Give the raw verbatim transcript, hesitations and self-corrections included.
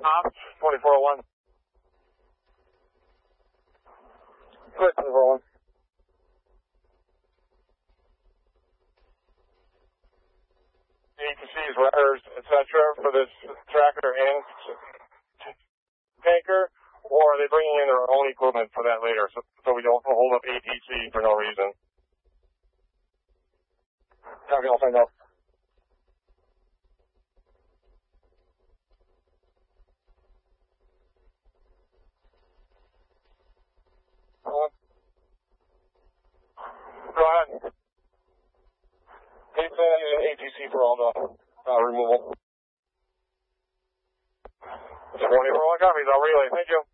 Ops, twenty-four oh one. Good, twenty-four oh one. A T Cs, rudders, et cetera for this tractor and tanker, or are they bringing in their own equipment for that later, so, so we don't hold up A T C for no reason? Copy, I'll find out. Uh, go ahead. Hey, send an A T C for all the uh, removal. twenty-four oh one copies, I'll relay. Thank you.